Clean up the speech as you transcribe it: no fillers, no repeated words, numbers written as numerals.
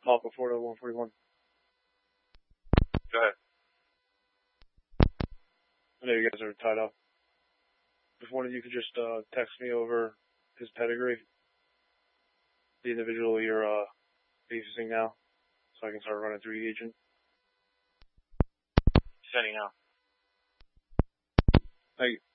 Papa 40141. Go ahead. I know you guys are tied up. If one of you could just text me over his pedigree, the individual you're basing now, so I can start running through the agent. Sending now. Thank you.